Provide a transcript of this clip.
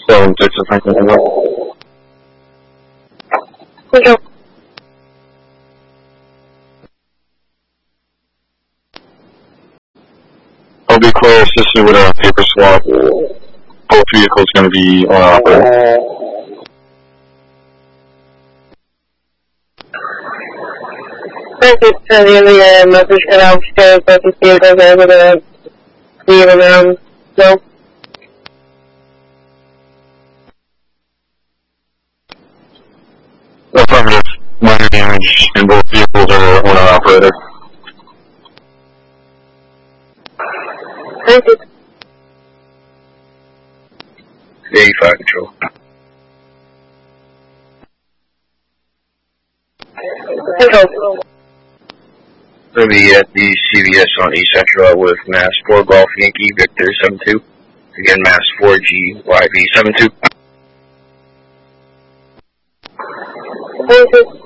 7-6 is Franklin Highway. Control. I'll be clear, assisted with a paper swap. Both vehicles going to be owner-operated. Perfect. The message cut out upstairs, both the vehicles are able to leave around. No? Affirmative. Minor damage, and both vehicles are owner-operated. Thank you. 85 Control. Control. We'll be at the CVS on East Central with Mass 4 Golf Yankee Victor 72. Again, Mass 4G YV 72. Thank you.